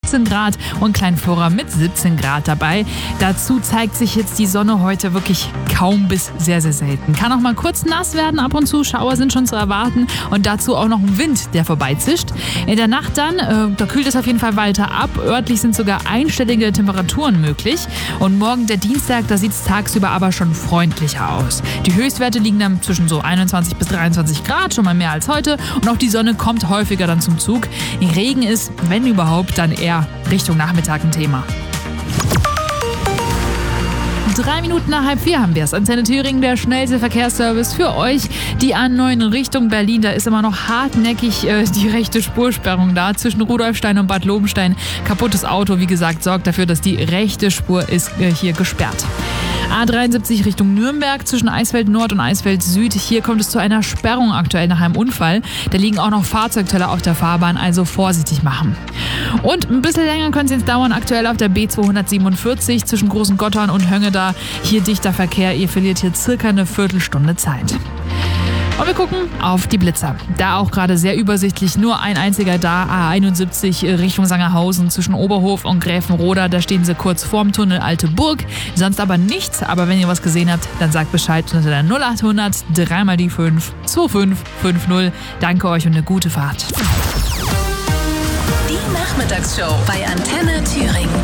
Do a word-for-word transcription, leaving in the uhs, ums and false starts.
achtzehn Grad und Kleinflora mit siebzehn Grad dabei. Dazu zeigt sich jetzt die Sonne heute wirklich kaum bis sehr, sehr selten. Kann auch mal kurz nass werden ab und zu, Schauer sind schon zu erwarten und dazu auch noch ein Wind, der vorbeizischt. In der Nacht dann, äh, da kühlt es auf jeden Fall weiter ab. Örtlich sind sogar einstellige Temperaturen möglich. Und morgen der Dienstag, da sieht es tagsüber aber schon freundlicher aus. Die Höchstwerte liegen dann zwischen so einundzwanzig bis dreiundzwanzig Grad, schon mal mehr als heute. Und auch die Sonne kommt häufiger dann zum Zug. Regen ist, wenn überhaupt, dann eher Richtung Nachmittag ein Thema. Drei Minuten nach halb vier haben wir es. Antenne Thüringen, der schnellste Verkehrsservice für euch. Die A neun Richtung Berlin, da ist immer noch hartnäckig äh, die rechte Spursperrung da. Zwischen Rudolfstein und Bad Lobenstein. Kaputtes Auto, wie gesagt, sorgt dafür, dass die rechte Spur ist äh, hier gesperrt. A dreiundsiebzig Richtung Nürnberg zwischen Eisfeld Nord und Eisfeld Süd. Hier kommt es zu einer Sperrung aktuell nach einem Unfall. Da liegen auch noch Fahrzeugteile auf der Fahrbahn, also vorsichtig machen. Und ein bisschen länger könnte es jetzt dauern, aktuell auf der B zweihundertsiebenundvierzig zwischen Großen Gottorn und Höngeda. Hier dichter Verkehr, ihr verliert hier circa eine Viertelstunde Zeit. Und wir gucken auf die Blitzer. Da auch gerade sehr übersichtlich, nur ein einziger da, A einundsiebzig Richtung Sangerhausen zwischen Oberhof und Gräfenroda. Da stehen sie kurz vorm Tunnel Alte Burg, sonst aber nichts. Aber wenn ihr was gesehen habt, dann sagt Bescheid unter der null achthundert drei mal die fünf zwei fünf fünf null. Danke euch und eine gute Fahrt. Die Nachmittagsshow bei Antenne Thüringen.